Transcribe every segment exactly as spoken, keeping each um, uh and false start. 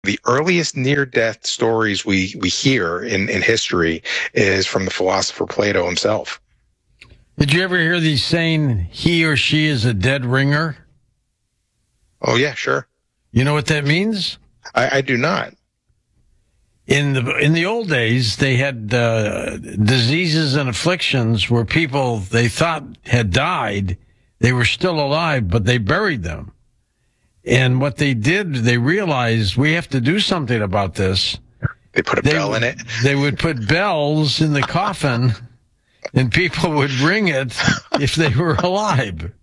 The earliest near-death stories we, we hear in, in history is from the philosopher Plato himself. Did you ever hear these saying, he or she is a dead ringer? Oh, yeah, sure. You know what that means? I, I do not. In the in the old days, they had uh, diseases and afflictions where people they thought had died, they were still alive, but they buried them. And what they did, they realized we have to do something about this. They put a they, bell in it. They would put bells in the coffin, and people would ring it if they were alive.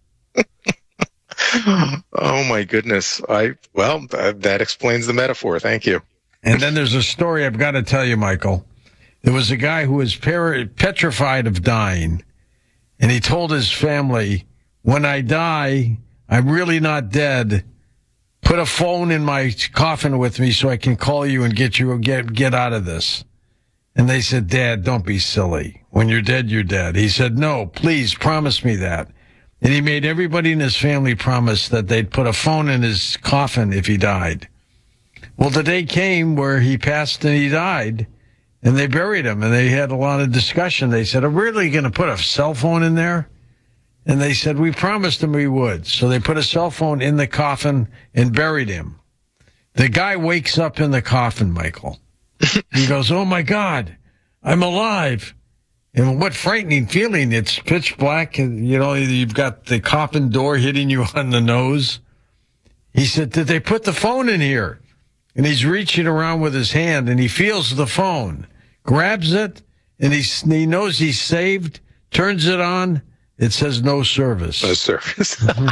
Oh my goodness! I well, that, that explains the metaphor. Thank you. And then there's a story I've got to tell you, Michael. There was a guy who was per- petrified of dying, and he told his family, when I die, I'm really not dead. Put a phone in my coffin with me so I can call you and get you get get out of this. And they said, Dad, don't be silly. When you're dead, you're dead. He said, no, please promise me that. And he made everybody in his family promise that they'd put a phone in his coffin if he died. Well, the day came where he passed and he died, and they buried him, and they had a lot of discussion. They said, are we really going to put a cell phone in there? And they said, we promised him we would. So they put a cell phone in the coffin and buried him. The guy wakes up in the coffin, Michael. He goes, oh, my God, I'm alive. And what frightening feeling. It's pitch black, and, you know, you've got the coffin door hitting you on the nose. He said, did they put the phone in here? And he's reaching around with his hand, and he feels the phone, grabs it, and he, he knows he's saved, turns it on. It says no service. No service.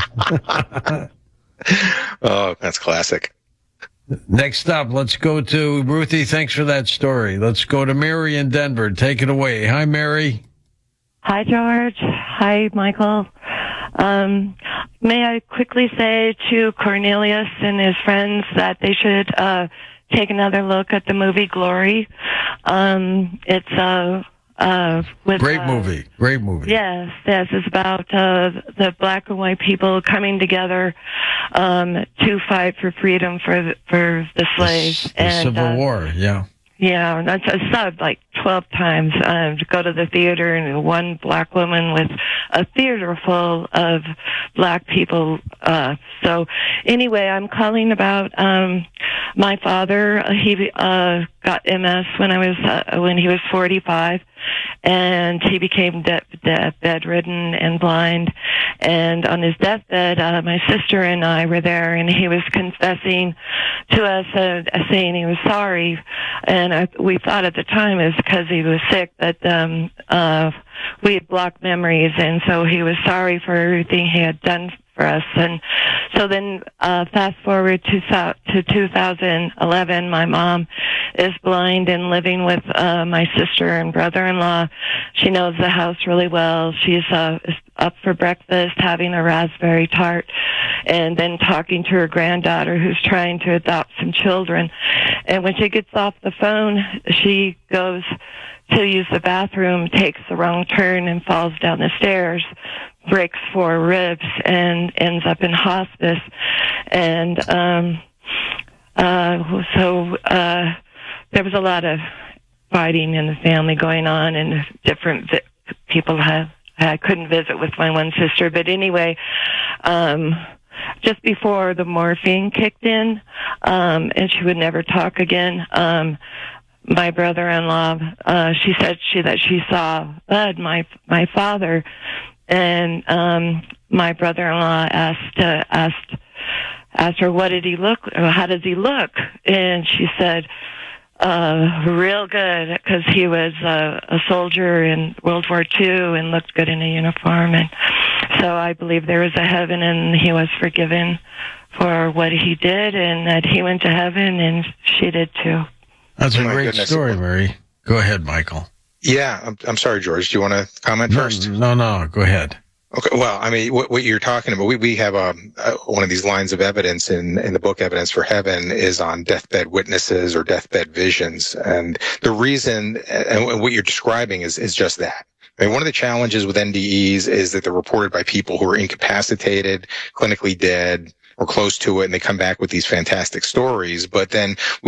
Oh, that's classic. Next up, let's go to Ruthie. Thanks for that story. Let's go to Mary in Denver. Take it away. Hi, Mary. Hi, George. Hi, Michael. Um, may I quickly say to Cornelius and his friends that they should uh, take another look at the movie Glory. Um, it's uh, uh, with great uh, movie. Great movie. Yes, yes. It's about uh, the black and white people coming together um, to fight for freedom for the, for the slaves. The, the and, Civil uh, War. Yeah. Yeah, that's I saw it like twelve times um, to go to the theater, and one black woman with a theater full of black people. Uh, so anyway, I'm calling about um, my father. He uh, got M S when I was uh, when he was forty-five, and he became de- de- bedridden and blind. And on his deathbed, uh, my sister and I were there, and he was confessing to us, uh, saying he was sorry. And I, we thought at the time it was because he was sick, but um, uh, we had blocked memories, and so he was sorry for everything he had done for us. And so then uh, fast forward to, to two thousand eleven, my mom is blind and living with uh, my sister and brother-in-law. She knows the house really well. She's uh, up for breakfast having a raspberry tart and then talking to her granddaughter who's trying to adopt some children. And when she gets off the phone, she goes to use the bathroom, takes the wrong turn and falls down the stairs, breaks four ribs, and ends up in hospice. And um, uh, so uh, there was a lot of fighting in the family going on, and different vi- people have. I couldn't visit with my one sister, but anyway, um, just before the morphine kicked in, um, and she would never talk again. Um, my brother-in-law, uh, she said she that she saw Bud, my my father, and um, my brother-in-law asked uh, asked asked her, "What did he look? How does he look?" And she said, Uh, real good, because he was uh, a soldier in World War Two and looked good in a uniform. And so I believe there is a heaven, and he was forgiven for what he did, and that he went to heaven, and she did too. That's a Oh, great goodness. story, Mary. Go ahead, Michael. Yeah, I'm, I'm sorry, George. Do you want to comment No, first? No, no, go ahead. Okay. Well, I mean, what, what you're talking about, we, we have um, uh, one of these lines of evidence in, in the book Evidence for Heaven is on deathbed witnesses or deathbed visions. And the reason, and what you're describing is, is just that. I mean, one of the challenges with N D Es is that they're reported by people who are incapacitated, clinically dead, or close to it, and they come back with these fantastic stories. But then